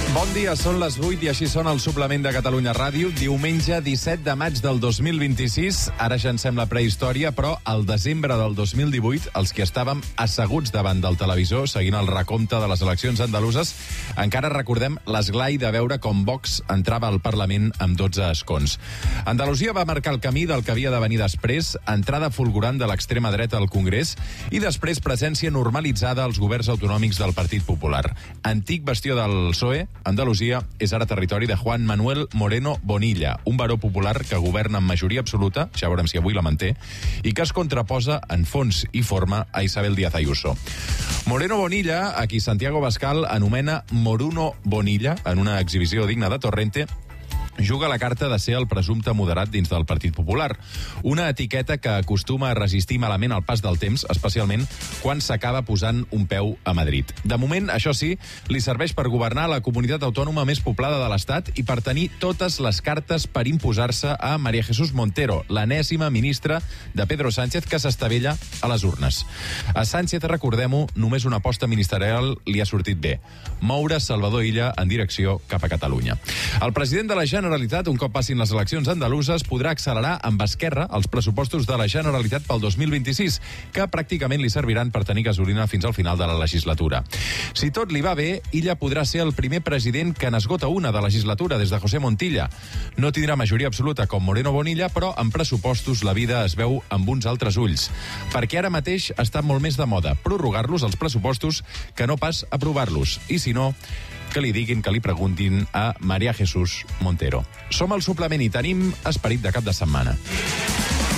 Bon dia, són les 8 i així sona el suplement de Catalunya Ràdio. Diumenge 17 de maig del 2026. Ara ja ens sembla prehistòria, però al desembre del 2018, els que estàvem asseguts davant del televisor seguint el recompte de les eleccions andaluses, encara recordem l'esglai de veure com Vox entrava al Parlament amb 12 escons. Andalusia va marcar el camí del que havia de venir després, entrada fulgurant de l'extrema dreta al Congrés i després presència normalitzada als governs autonòmics del Partit Popular. Antic bastió del PSOE, Andalusia és ara territori de Juan Manuel Moreno Bonilla, un baró popular que governa amb majoria absoluta, ja veurem si avui la manté, i que es contraposa en fons i forma a Isabel Díaz Ayuso. Moreno Bonilla, a qui Santiago Bascal anomena Moruno Bonilla, en una exhibició digna de Torrente, juga la carta de ser el presumpte moderat dins del Partit Popular. Una etiqueta que acostuma a resistir malament el pas del temps, especialment quan s'acaba posant un peu a Madrid. De moment, això sí, li serveix per governar la comunitat autònoma més poblada de l'Estat i per tenir totes les cartes per imposar-se a María Jesús Montero, l'enèsima ministra de Pedro Sánchez que s'estavella a les urnes. A Sánchez, recordem-ho, només una aposta ministerial li ha sortit bé: moure Salvador Illa en direcció cap a Catalunya. El president de la Generalitat, un cop passin les eleccions andaluses, podrà accelerar amb Esquerra els pressupostos de la Generalitat pel 2026, que pràcticament li serviran per tenir gasolina fins al final de la legislatura. Si tot li va bé, Illa podrà ser el primer president que n'esgota una de legislatura des de José Montilla. No tindrà majoria absoluta com Moreno Bonilla, però en pressupostos la vida es veu amb uns altres ulls. Perquè ara mateix està molt més de moda prorrogar-los, els pressupostos, que no pas aprovar-los. I si no, que li diguin, que li preguntin a María Jesús Montero. Som al suplement i tenim esperit de cap de setmana.